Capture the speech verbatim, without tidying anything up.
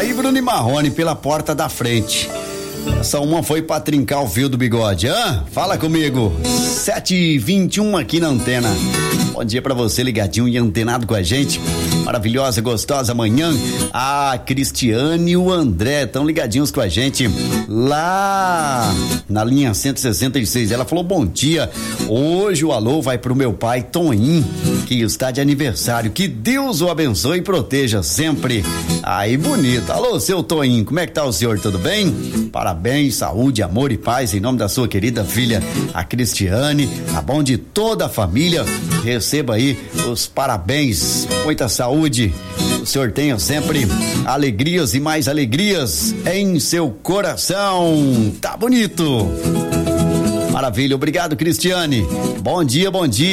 Aí, Bruno e Marrone, pela porta da frente. Essa uma foi pra trincar o fio do bigode. Hã? Fala comigo. sete e vinte e um aqui na antena. Bom dia pra você ligadinho e antenado com a gente. Maravilhosa, gostosa manhã. A Cristiane e o André estão ligadinhos com a gente lá na linha cento e sessenta e seis. Ela falou bom dia. Hoje o alô vai pro meu pai Toninho, que está de aniversário. Que Deus o abençoe e proteja sempre. Aí, bonito. Alô, seu Toninho, como é que tá o senhor? Tudo bem? Parabéns, saúde, amor e paz em nome da sua querida filha, a Cristiane, tá bom? De toda a família. Receba aí os parabéns, muita saúde, o senhor tenha sempre alegrias e mais alegrias em seu coração. Tá bonito. Maravilha, obrigado, Cristiane. Bom dia, bom dia.